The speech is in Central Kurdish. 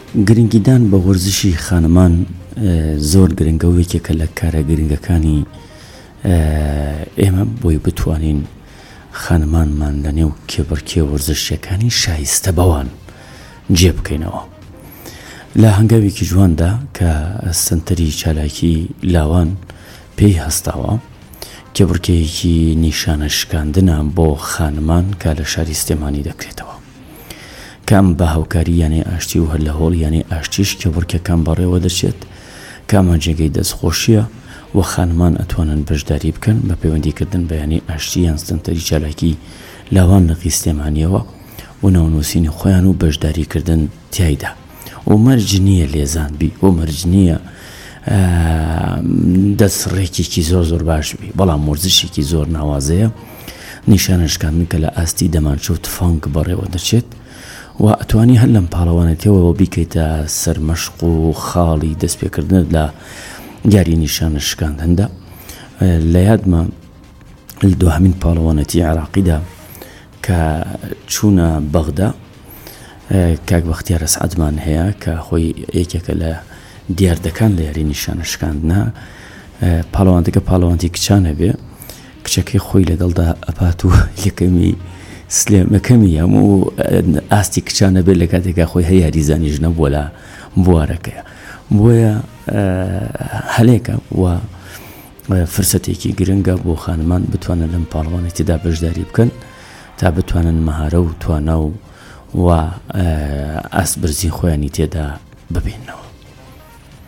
گرنگیدان بە وەرزشی خانمان زۆر گرنگە و یەکێکە لە کارە گرنگەکانی ئێمە بۆی بتوانین خانمانمان لە نێو کێبڕکێ وەرزشیەکانی شایستە بەوان جێ بکەینەوە. لە هەنگاوێکی جواندا کە سنتەری چالاکی لاوان پێی هەستاوە کێبڕکێیەکی نیشانە شکاندنە بۆ خانمان کە لە شاری سلێمانی دەکرێتەوە. کام بە هاوکاری یانێ ئاشتی و هەر لە هۆڵ یانێ ئاشتیش کێبڕکەکان بەڕێوە دەچێت، کامە جێگەی دەستخۆشیە و خانمان ئەتوانن بەشداری بکەن بە پەیوەندیکردن بە یانێ ئاشتی یان سنتەری چالاکی لاوان لە سلێمانیەوە و ناونووسینی خۆیان و بەشداریکردن تیایدا. و مەرج نییە لێزانبی و مەرج نییە دەستڕێکێکی زۆر باش بی، بەڵام وەرزشێکی زۆر ناوازەیە، نیشانە شکاندن کە لە ئاستی دەمانچە و تفەنگ بەڕێوە دەچێت و ئەتوانی هەر لەم پاڵەوانێتەوە بیکەیتە سەرمەشق و خاڵی دەستپێکردنت لە دیاری نیشانە شکاندندا. لە یادمە لە دوهەمین پاڵەوانەتی عێراقیدا کە چوونە بەغدا، کاک بەختیار ئەسعەدمان هەیە کە خۆی یەکێکە لە دیاردەکان لە یاری نیشانە شکاندنە، پاڵەوانتەکە پاڵەوانتی کچانە بێ، کچەکەی خۆی لەگەڵدا ئەپات و یەکەمی سلێمەکەمی هەموو ئاستی کچانە بێت لە کاتێکا خۆی هەیە یاریزانیش نەبووە لە بوارەکەیە. بۆیە هەلێکە و فرسەتێکی گرنگە بۆ خانمان بتوانن لەم پاڵەوانێتیدا بەشداری بکەن تا بتوانن مەهارە و توانە و ئەسبرزی خۆیانی تێدا ببینەوە.